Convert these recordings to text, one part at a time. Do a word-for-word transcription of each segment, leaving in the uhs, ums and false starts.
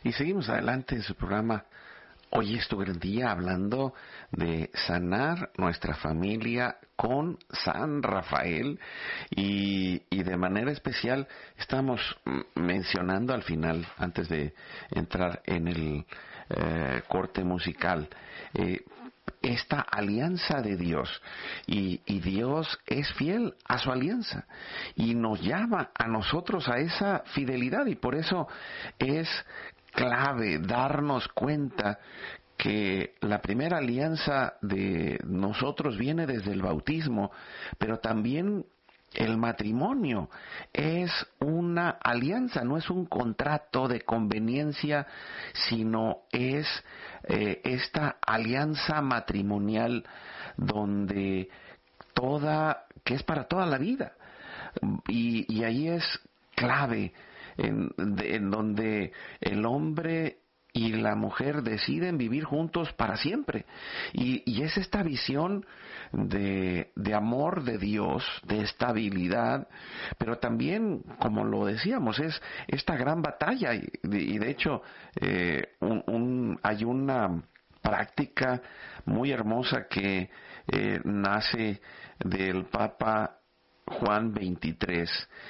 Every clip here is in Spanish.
Y seguimos adelante en su programa Hoy es tu gran día, hablando de sanar nuestra familia con San Rafael, y, y de manera especial estamos mencionando al final, antes de entrar en el eh, corte musical, eh, esta alianza de Dios, y, y Dios es fiel a su alianza y nos llama a nosotros a esa fidelidad, y por eso es clave darnos cuenta que la primera alianza de nosotros viene desde el bautismo, pero también el matrimonio es una alianza, no es un contrato de conveniencia, sino es eh, esta alianza matrimonial donde toda, que es para toda la vida, y, y ahí es clave en, de, en donde el hombre y la mujer deciden vivir juntos para siempre, y, y es esta visión de, de amor de Dios, de estabilidad, pero también, como lo decíamos, es esta gran batalla, y de, y de hecho eh, un, un, hay una práctica muy hermosa que eh, nace del Papa Juan veintitrés,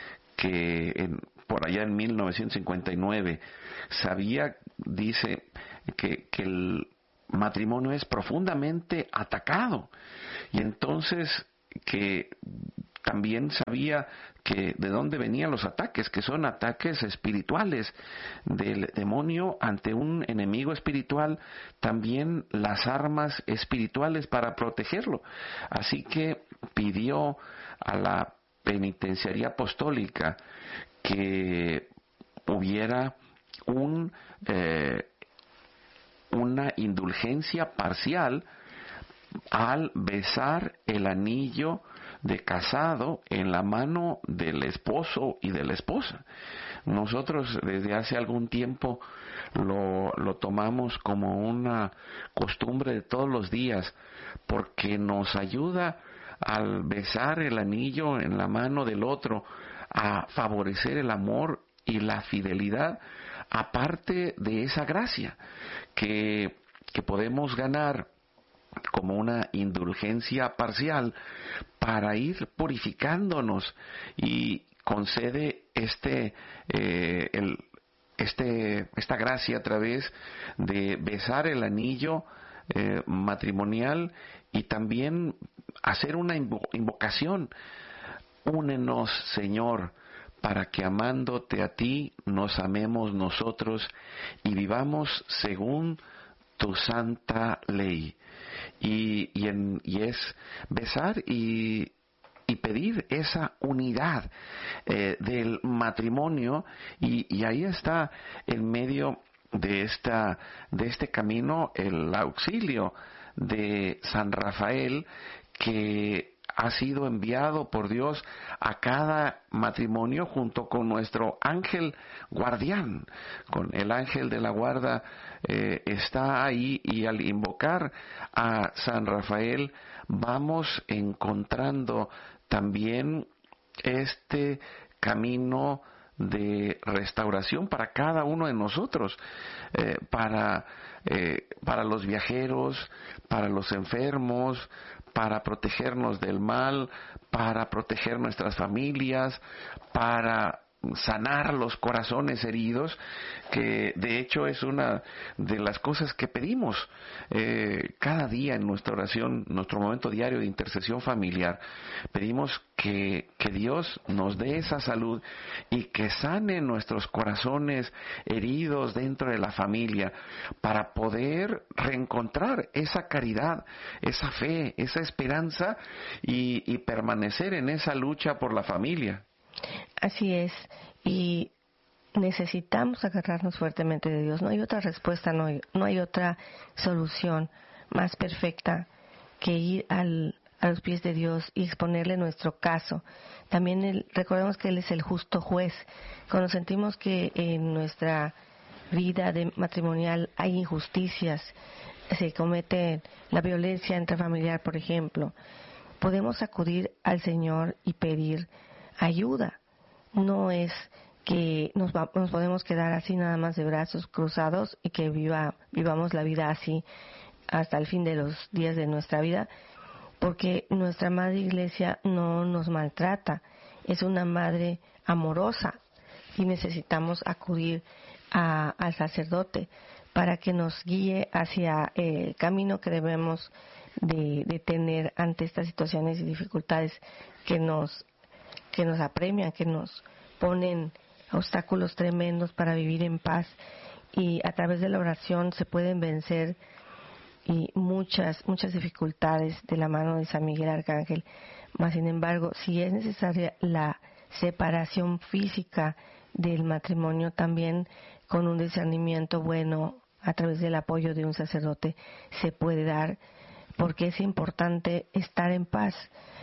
que en, por allá en mil novecientos cincuenta y nueve sabía, dice que, que el matrimonio es profundamente atacado, y entonces que también sabía que de dónde venían los ataques, que son ataques espirituales del demonio ante un enemigo espiritual, también las armas espirituales para protegerlo. Así que pidió a la penitenciaría apostólica que hubiera un eh, una indulgencia parcial al besar el anillo de casado en la mano del esposo y de la esposa. Nosotros desde hace algún tiempo lo, lo tomamos como una costumbre de todos los días, porque nos ayuda al besar el anillo en la mano del otro a favorecer el amor y la fidelidad, aparte de esa gracia que, que podemos ganar como una indulgencia parcial para ir purificándonos, y concede este eh, el, este esta gracia a través de besar el anillo eh, matrimonial, y también hacer una invo- invocación: únenos, Señor, para que amándote a ti nos amemos nosotros y vivamos según tu santa ley. Y, y, en, y es besar y, y pedir esa unidad eh, del matrimonio, y, y ahí está en medio de esta de este camino el auxilio de San Rafael, que ha sido enviado por Dios a cada matrimonio junto con nuestro ángel guardián, con el ángel de la guarda. Eh, está ahí, y al invocar a San Rafael vamos encontrando también este camino de restauración para cada uno de nosotros, eh, para eh, para los viajeros, para los enfermos, para protegernos del mal, para proteger nuestras familias, para sanar los corazones heridos, que de hecho es una de las cosas que pedimos eh, cada día en nuestra oración, nuestro momento diario de intercesión familiar. Pedimos que, que Dios nos dé esa salud y que sane nuestros corazones heridos dentro de la familia, para poder reencontrar esa caridad, esa fe, esa esperanza, y, y permanecer en esa lucha por la familia. Así es, y necesitamos agarrarnos fuertemente de Dios. No hay otra respuesta, no hay, no hay otra solución más perfecta que ir al, a los pies de Dios y exponerle nuestro caso. También el, recordemos que Él es el justo juez. Cuando sentimos que en nuestra vida de matrimonial hay injusticias, se comete la violencia intrafamiliar, por ejemplo, podemos acudir al Señor y pedir ayuda. No es que nos, va, nos podemos quedar así nada más de brazos cruzados y que viva, vivamos la vida así hasta el fin de los días de nuestra vida, porque nuestra Madre Iglesia no nos maltrata, es una madre amorosa y necesitamos acudir a, al sacerdote para que nos guíe hacia el camino que debemos de, de tener ante estas situaciones y dificultades que nos, que nos apremian, que nos ponen obstáculos tremendos para vivir en paz, y a través de la oración se pueden vencer y muchas muchas dificultades de la mano de San Miguel Arcángel. Mas sin embargo, si es necesaria la separación física del matrimonio, también con un discernimiento bueno a través del apoyo de un sacerdote se puede dar, porque es importante estar en paz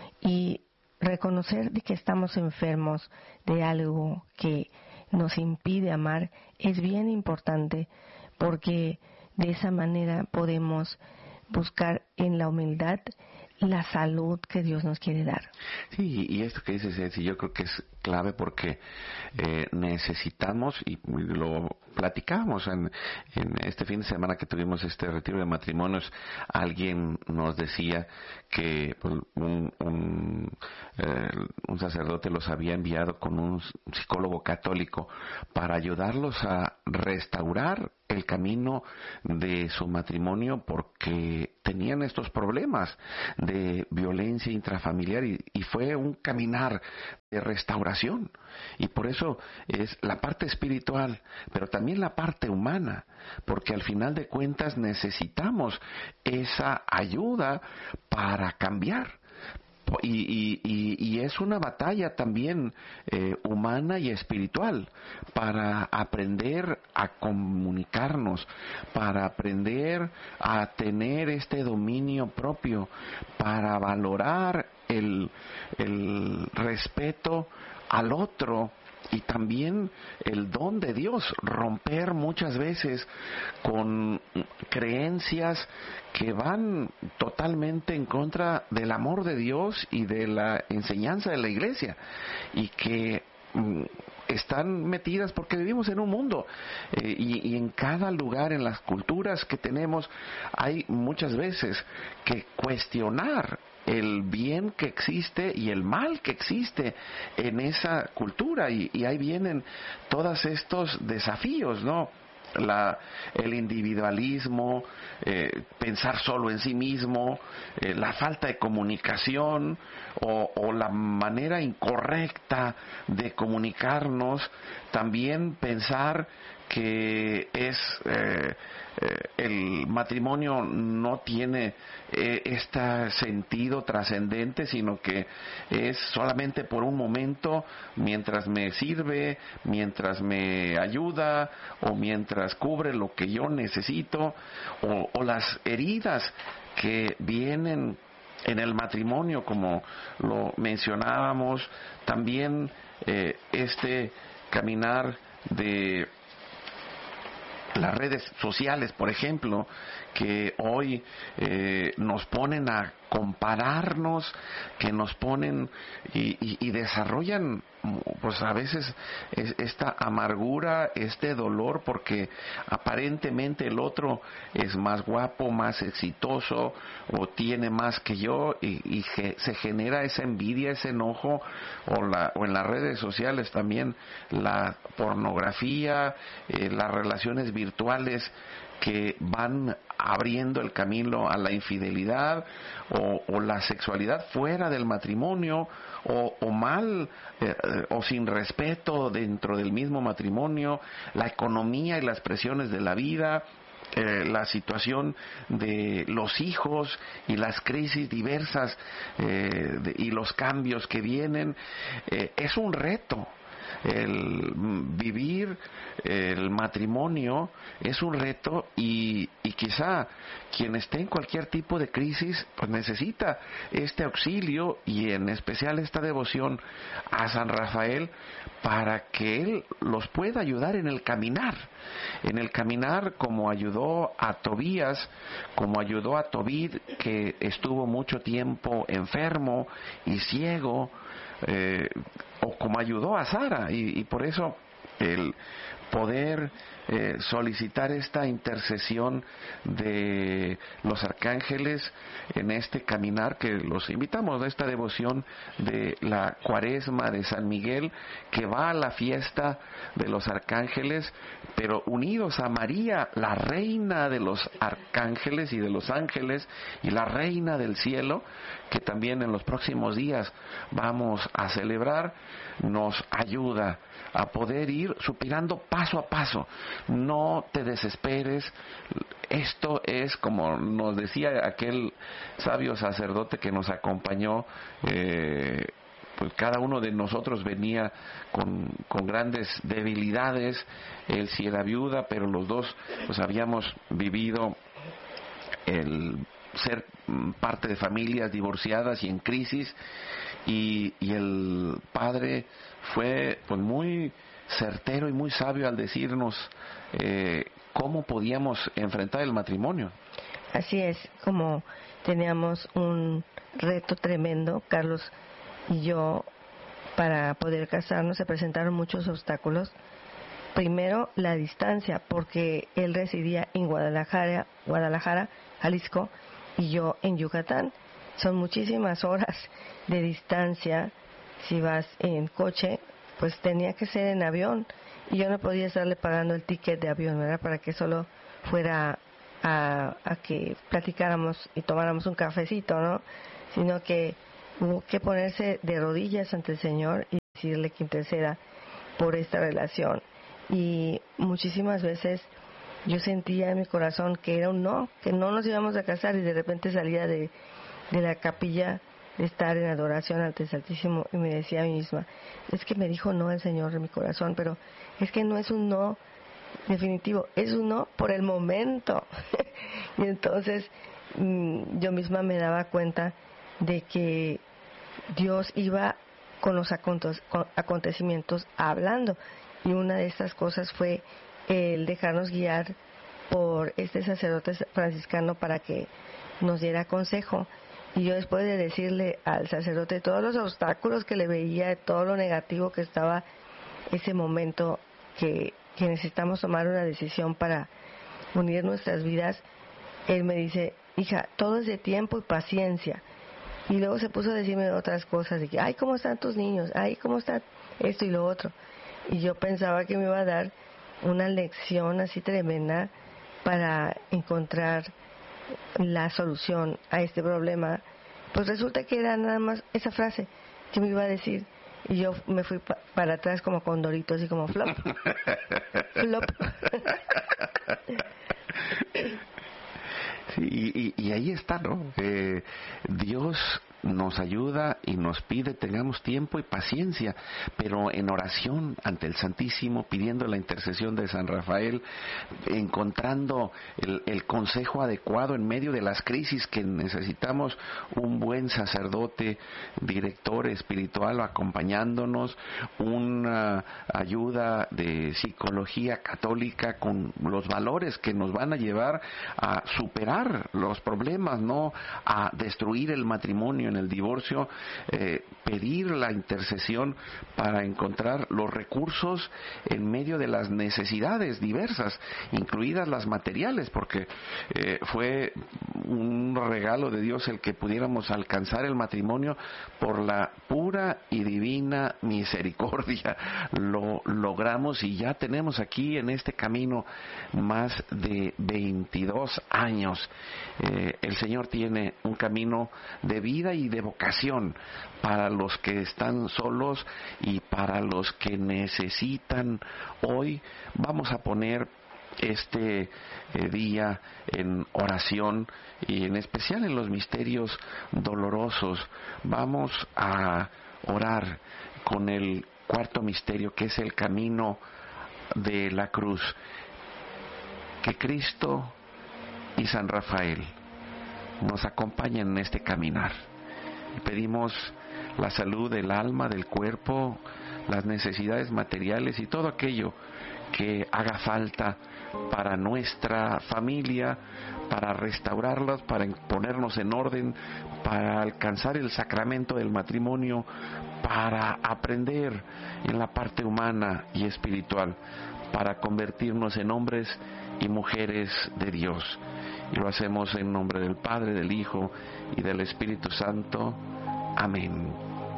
y reconocer de que estamos enfermos de algo que nos impide amar. Es bien importante, porque de esa manera podemos buscar en la humildad la salud que Dios nos quiere dar. Sí, y esto que dices, Ceci, yo creo que es clave, porque eh, necesitamos, y lo platicamos en, en este fin de semana que tuvimos este retiro de matrimonios, alguien nos decía que pues, un, un, eh, un sacerdote los había enviado con un psicólogo católico para ayudarlos a restaurar el camino de su matrimonio, porque tenían estos problemas de violencia intrafamiliar, y, y fue un caminar de restauración. Y por eso es la parte espiritual, pero también la parte humana, porque al final de cuentas necesitamos esa ayuda para cambiar. Y, y, y, y es una batalla también eh, humana y espiritual, para aprender a comunicarnos, para aprender a tener este dominio propio, para valorar el, el respeto al otro, y también el don de Dios, romper muchas veces con creencias que van totalmente en contra del amor de Dios y de la enseñanza de la Iglesia, y que mm, están metidas porque vivimos en un mundo, eh, y, y en cada lugar, en las culturas que tenemos, hay muchas veces que cuestionar el bien que existe y el mal que existe en esa cultura, y, y ahí vienen todos estos desafíos, ¿no? La, el individualismo, eh, pensar solo en sí mismo, eh, la falta de comunicación, o, o la manera incorrecta de comunicarnos, también pensar que es eh, eh, el matrimonio no tiene eh, este sentido trascendente, sino que es solamente por un momento, mientras me sirve, mientras me ayuda, o mientras cubre lo que yo necesito, o, o las heridas que vienen en el matrimonio, como lo mencionábamos, también eh, este caminar de las redes sociales, por ejemplo, que hoy eh, nos ponen a compararnos, que nos ponen y, y, y desarrollan pues a veces es esta amargura, este dolor, porque aparentemente el otro es más guapo, más exitoso, o tiene más que yo, y, y ge, se genera esa envidia, ese enojo, o, la, o en las redes sociales también la pornografía, eh, las relaciones virtuales que van abriendo el camino a la infidelidad, o, o la sexualidad fuera del matrimonio, o, o mal eh, o sin respeto dentro del mismo matrimonio, la economía y las presiones de la vida, eh, la situación de los hijos y las crisis diversas eh, de, y los cambios que vienen. Eh, es un reto. El vivir el matrimonio es un reto, y, y quizá quien esté en cualquier tipo de crisis pues necesita este auxilio, y en especial esta devoción a San Rafael, para que él los pueda ayudar en el caminar, en el caminar como ayudó a Tobías, como ayudó a Tobit, que estuvo mucho tiempo enfermo y ciego, eh, o como ayudó a Sara, y, y por eso el poder eh, solicitar esta intercesión de los arcángeles en este caminar que los invitamos a esta devoción de la Cuaresma de San Miguel, que va a la fiesta de los arcángeles, pero unidos a María, la reina de los arcángeles y de los ángeles y la reina del cielo, que también en los próximos días vamos a celebrar, nos ayuda a poder ir superando paso a paso. No te desesperes. Esto es, como nos decía aquel sabio sacerdote que nos acompañó, eh, pues cada uno de nosotros venía con, con grandes debilidades. Él sí era viuda, pero los dos pues habíamos vivido el ser parte de familias divorciadas y en crisis, y, y el padre fue pues muy certero y muy sabio al decirnos eh, cómo podíamos enfrentar el matrimonio. Así es, como teníamos un reto tremendo, Carlos y yo, para poder casarnos. Se presentaron muchos obstáculos. Primero, la distancia, porque él residía en Guadalajara, Guadalajara, Jalisco, y yo en Yucatán. Son muchísimas horas de distancia. Si vas en coche, pues tenía que ser en avión, y yo no podía estarle pagando el ticket de avión, ¿verdad?, para que solo fuera a, a que platicáramos y tomáramos un cafecito, ¿no? Sino que hubo que ponerse de rodillas ante el Señor y decirle que interceda por esta relación. Y muchísimas veces yo sentía en mi corazón que era un no, que no nos íbamos a casar, y de repente salía de, de la capilla de estar en adoración ante el Santísimo y me decía a mí misma, es que me dijo no el Señor en mi corazón, pero es que no es un no definitivo, es un no por el momento. Y entonces mmm, yo misma me daba cuenta de que Dios iba con los acontecimientos hablando, y una de estas cosas fue el dejarnos guiar por este sacerdote franciscano para que nos diera consejo. Y yo, después de decirle al sacerdote todos los obstáculos que le veía, todo lo negativo que estaba ese momento, que, que necesitamos tomar una decisión para unir nuestras vidas, él me dice, hija, todo es de tiempo y paciencia. Y luego se puso a decirme otras cosas, de que, ay, ¿cómo están tus niños? Ay, ¿cómo está esto y lo otro? Y yo pensaba que me iba a dar una lección así tremenda para encontrar la solución a este problema. Pues resulta que era nada más esa frase que me iba a decir, y yo me fui pa- para atrás como condorito, así como flop, flop. Sí, y, y, y ahí está, ¿no? Eh, Dios nos ayuda y nos pide tengamos tiempo y paciencia, pero en oración ante el Santísimo, pidiendo la intercesión de San Rafael, encontrando el, el consejo adecuado en medio de las crisis que necesitamos, un buen sacerdote, director espiritual acompañándonos, una ayuda de psicología católica con los valores que nos van a llevar a superar los problemas, no a destruir el matrimonio en el divorcio, eh, pedir la intercesión para encontrar los recursos en medio de las necesidades diversas, incluidas las materiales, porque eh, fue un regalo de Dios el que pudiéramos alcanzar el matrimonio por la pura y divina misericordia. Lo logramos y ya tenemos aquí en este camino más de veintidós años. Eh, el Señor tiene un camino de vida y de vocación para los que están solos y para los que necesitan. Hoy vamos a poner este eh, día en oración, y en especial en los misterios dolorosos. Vamos a orar con el cuarto misterio, que es el camino de la cruz. Que Cristo y San Rafael nos acompañen en este caminar. Pedimos la salud del alma, del cuerpo, las necesidades materiales y todo aquello que haga falta para nuestra familia, para restaurarlas, para ponernos en orden, para alcanzar el sacramento del matrimonio, para aprender en la parte humana y espiritual, para convertirnos en hombres y mujeres de Dios. Y lo hacemos en nombre del Padre, del Hijo y del Espíritu Santo. Amén.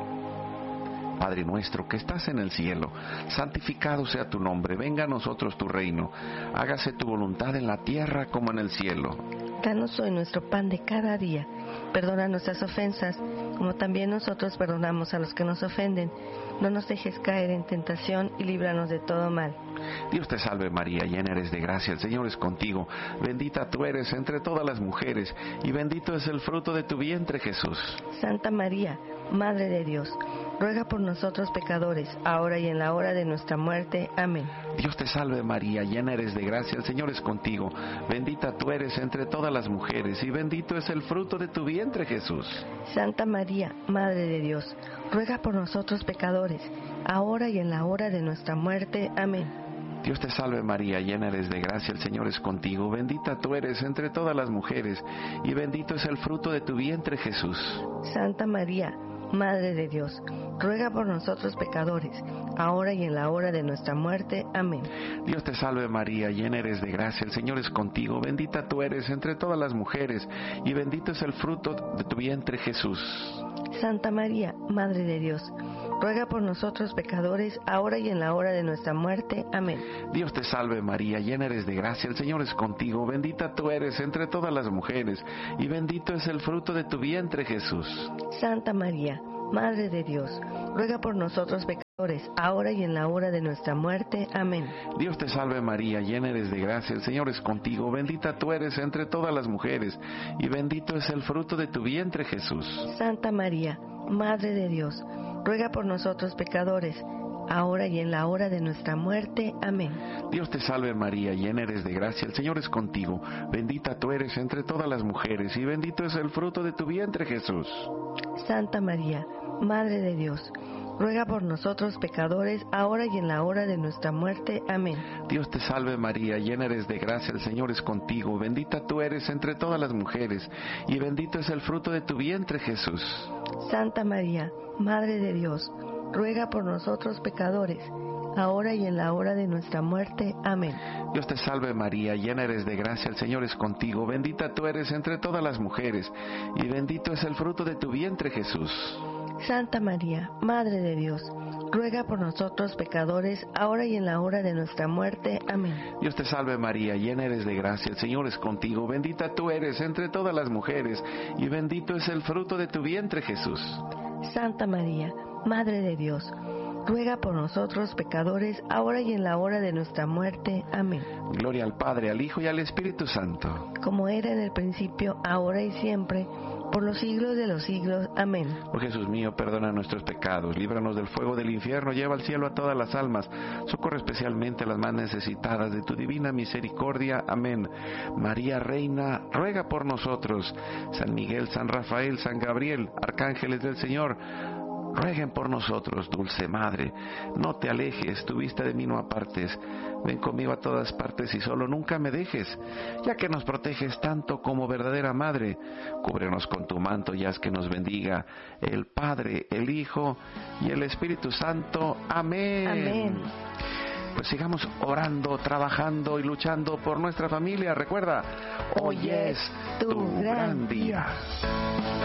Padre nuestro que estás en el cielo, santificado sea tu nombre, venga a nosotros tu reino, hágase tu voluntad en la tierra como en el cielo. Danos hoy nuestro pan de cada día, perdona nuestras ofensas, como también nosotros perdonamos a los que nos ofenden. No nos dejes caer en tentación y líbranos de todo mal. Dios te salve María, llena eres de gracia, el Señor es contigo, bendita tú eres entre todas las mujeres, y bendito es el fruto de tu vientre Jesús. Santa María, Madre de Dios, ruega por nosotros pecadores, ahora y en la hora de nuestra muerte. Amén. Dios te salve María, llena eres de gracia, el Señor es contigo, bendita tú eres entre todas las mujeres, y bendito es el fruto de tu vientre Jesús. Santa María, Madre de Dios, ruega por nosotros pecadores, ahora y en la hora de nuestra muerte. Amén. Dios te salve María, llena eres de gracia, el Señor es contigo, bendita tú eres entre todas las mujeres, y bendito es el fruto de tu vientre Jesús. Santa María, Madre de Dios, ruega por nosotros pecadores, ahora y en la hora de nuestra muerte. Amén. Dios te salve María, llena eres de gracia, el Señor es contigo, bendita tú eres entre todas las mujeres, y bendito es el fruto de tu vientre Jesús. Santa María, Madre de Dios, ruega por nosotros pecadores, ahora y en la hora de nuestra muerte. Amén. Dios te salve María, llena eres de gracia, el Señor es contigo, bendita tú eres entre todas las mujeres, y bendito es el fruto de tu vientre Jesús. Santa María, Madre de Dios, ruega por nosotros pecadores, ahora y en la hora de nuestra muerte. Amén. Dios te salve María, llena eres de gracia, el Señor es contigo, bendita tú eres entre todas las mujeres, y bendito es el fruto de tu vientre Jesús. Santa María, Madre de Dios, ruega por nosotros pecadores, ahora y en la hora de nuestra muerte. Amén. Dios te salve María, llena eres de gracia, el Señor es contigo, bendita tú eres entre todas las mujeres, y bendito es el fruto de tu vientre Jesús. Santa María, Madre de Dios, ruega por nosotros pecadores, ahora y en la hora de nuestra muerte. Amén. Dios te salve María, llena eres de gracia, el Señor es contigo, bendita tú eres entre todas las mujeres, y bendito es el fruto de tu vientre Jesús. Santa María, Madre de Dios, ruega por nosotros pecadores, ahora y en la hora de nuestra muerte. Amén. Dios te salve María, llena eres de gracia, el Señor es contigo, bendita tú eres entre todas las mujeres, y bendito es el fruto de tu vientre Jesús. Santa María, Madre de Dios, ruega por nosotros pecadores, ahora y en la hora de nuestra muerte. Amén. Dios te salve María, llena eres de gracia, el Señor es contigo, bendita tú eres entre todas las mujeres, y bendito es el fruto de tu vientre Jesús. Santa María, Madre de Dios, ruega por nosotros pecadores, ahora y en la hora de nuestra muerte. Amén. Gloria al Padre, al Hijo y al Espíritu Santo. Como era en el principio, ahora y siempre, por los siglos de los siglos. Amén. Oh Jesús mío, perdona nuestros pecados, líbranos del fuego del infierno, lleva al cielo a todas las almas, socorre especialmente a las más necesitadas de tu divina misericordia. Amén. María Reina, ruega por nosotros. San Miguel, San Rafael, San Gabriel, arcángeles del Señor, rueguen por nosotros. Dulce Madre, no te alejes, tu vista de mí no apartes. Ven conmigo a todas partes y solo nunca me dejes, ya que nos proteges tanto como verdadera Madre. Cúbrenos con tu manto y haz que nos bendiga el Padre, el Hijo y el Espíritu Santo. Amén. Amén. Pues sigamos orando, trabajando y luchando por nuestra familia. Recuerda, hoy es tu gran día.